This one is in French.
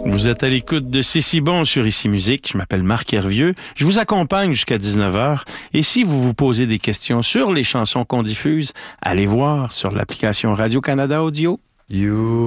Vous êtes à l'écoute de C'est si bon sur Ici Musique. Je m'appelle Marc Hervieux. Je vous accompagne jusqu'à 19h. Et si vous vous posez des questions sur les chansons qu'on diffuse, allez voir sur l'application Radio-Canada Audio.